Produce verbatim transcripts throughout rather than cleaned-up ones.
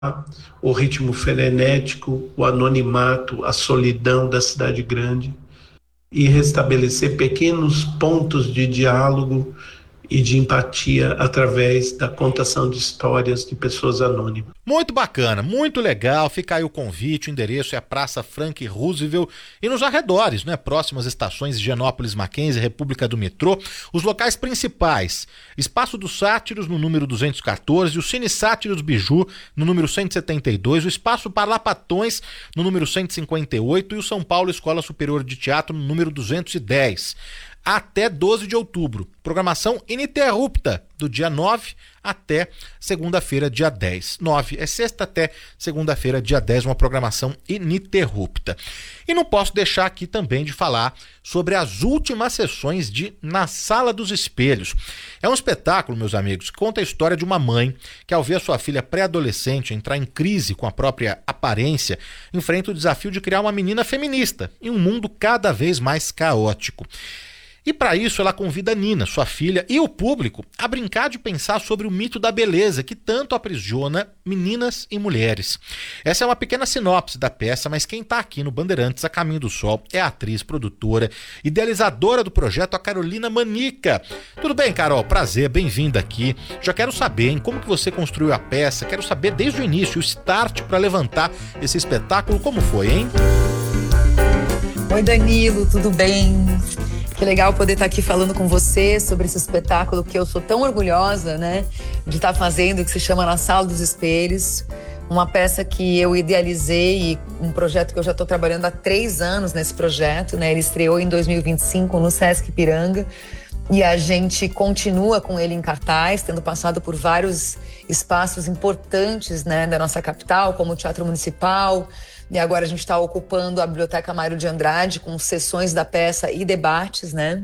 o ritmo frenético, o anonimato, a solidão da cidade grande e restabelecer pequenos pontos de diálogo e de empatia através da contação de histórias de pessoas anônimas. Muito bacana, muito legal. Fica aí o convite, o endereço é a Praça Frank Roosevelt e nos arredores, né? Próximas estações de Higienópolis, Mackenzie, República do Metrô. Os locais principais: Espaço dos Sátiros, no número duzentos e quatorze, o Cine Sátiros Biju, no número cento e setenta e dois, o Espaço Parlapatões, no número cento e cinquenta e oito e o São Paulo Escola Superior de Teatro, no número duzentos e dez. Até doze de outubro. Programação ininterrupta do dia nove até segunda-feira, dia dez. nove é sexta até segunda-feira, dia dez, uma programação ininterrupta. E não posso deixar aqui também de falar sobre as últimas sessões de Na Sala dos Espelhos. É um espetáculo, meus amigos, que conta a história de uma mãe que, ao ver a sua filha pré-adolescente entrar em crise com a própria aparência, enfrenta o desafio de criar uma menina feminista em um mundo cada vez mais caótico. E para isso ela convida a Nina, sua filha, e o público a brincar de pensar sobre o mito da beleza que tanto aprisiona meninas e mulheres. Essa é uma pequena sinopse da peça, mas quem está aqui no Bandeirantes a Caminho do Sol é a atriz, produtora, idealizadora do projeto, a Carolina Manica. Tudo bem, Carol? Prazer, bem-vinda aqui. Já quero saber, hein, como que você construiu a peça, quero saber desde o início, o start para levantar esse espetáculo, como foi, hein? Oi, Danilo, tudo bem? Que legal poder estar aqui falando com você sobre esse espetáculo que eu sou tão orgulhosa, né, de estar fazendo, que se chama Na Sala dos Espelhos. Uma peça que eu idealizei e um projeto que eu já estou trabalhando há três anos nesse projeto, né? Ele estreou em dois mil e vinte e cinco no Sesc Ipiranga e a gente continua com ele em cartaz, tendo passado por vários espaços importantes, né, da nossa capital, como o Teatro Municipal. E agora a gente está ocupando a Biblioteca Mário de Andrade com sessões da peça e debates, né?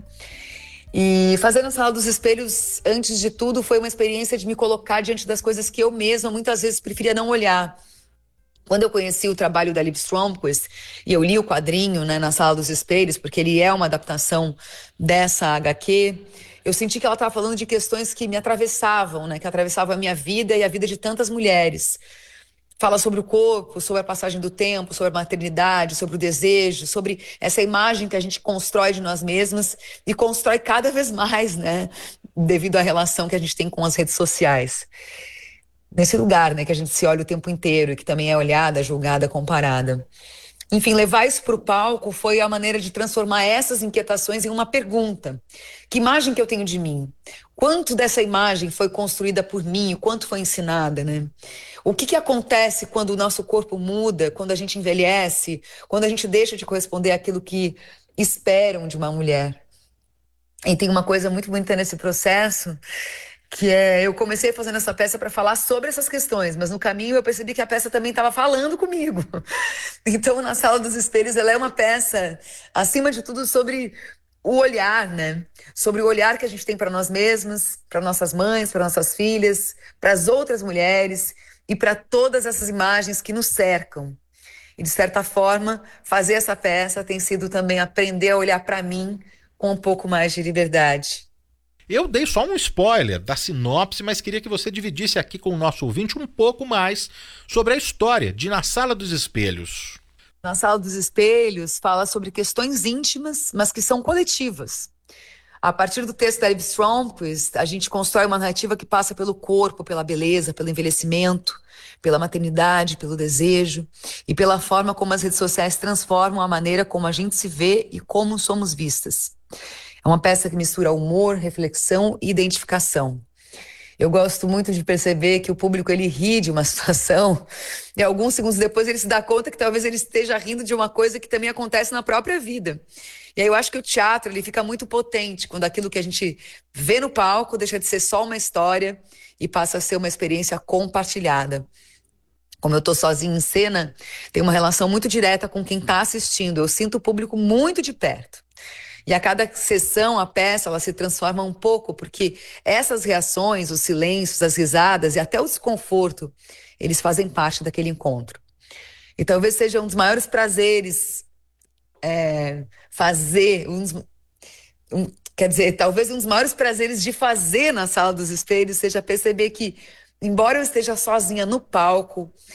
E fazer na Sala dos Espelhos, antes de tudo, foi uma experiência de me colocar diante das coisas que eu mesma muitas vezes preferia não olhar. Quando eu conheci o trabalho da Liv Stromquist e eu li o quadrinho, né, na Sala dos Espelhos, porque ele é uma adaptação dessa agá quê, eu senti que ela estava falando de questões que me atravessavam, né, que atravessavam a minha vida e a vida de tantas mulheres. Fala sobre o corpo, sobre a passagem do tempo, sobre a maternidade, sobre o desejo, sobre essa imagem que a gente constrói de nós mesmas e constrói cada vez mais, né? Devido à relação que a gente tem com as redes sociais. Nesse lugar, né? Que a gente se olha o tempo inteiro e que também é olhada, julgada, comparada. Enfim, levar isso para o palco foi a maneira de transformar essas inquietações em uma pergunta. Que imagem que eu tenho de mim? Quanto dessa imagem foi construída por mim? O quanto foi ensinada, né? O que que acontece quando o nosso corpo muda, quando a gente envelhece, quando a gente deixa de corresponder àquilo que esperam de uma mulher? E tem uma coisa muito bonita nesse processo, que é, eu comecei fazendo essa peça para falar sobre essas questões, mas no caminho eu percebi que a peça também estava falando comigo. Então, Na Sala dos Espelhos, ela é uma peça, acima de tudo, sobre o olhar, né? Sobre o olhar que a gente tem para nós mesmas, para nossas mães, para nossas filhas, para as outras mulheres e para todas essas imagens que nos cercam. E, de certa forma, fazer essa peça tem sido também aprender a olhar para mim com um pouco mais de liberdade. Eu dei só um spoiler da sinopse, mas queria que você dividisse aqui com o nosso ouvinte um pouco mais sobre a história de Na Sala dos Espelhos. Na Sala dos Espelhos fala sobre questões íntimas, mas que são coletivas. A partir do texto da Liv Stromquist, a gente constrói uma narrativa que passa pelo corpo, pela beleza, pelo envelhecimento, pela maternidade, pelo desejo e pela forma como as redes sociais transformam a maneira como a gente se vê e como somos vistas. É uma peça que mistura humor, reflexão e identificação. Eu gosto muito de perceber que o público ele ri de uma situação e alguns segundos depois ele se dá conta que talvez ele esteja rindo de uma coisa que também acontece na própria vida. E aí eu acho que o teatro ele fica muito potente quando aquilo que a gente vê no palco deixa de ser só uma história e passa a ser uma experiência compartilhada. Como eu estou sozinha em cena, tem uma relação muito direta com quem está assistindo. Eu sinto o público muito de perto. E a cada sessão, a peça, ela se transforma um pouco, porque essas reações, os silêncios, as risadas e até o desconforto, eles fazem parte daquele encontro. E talvez seja um dos maiores prazeres é, fazer, um, dos, um, quer dizer, talvez um dos maiores prazeres de fazer Na Sala dos Espelhos seja perceber que embora eu esteja sozinha no palco,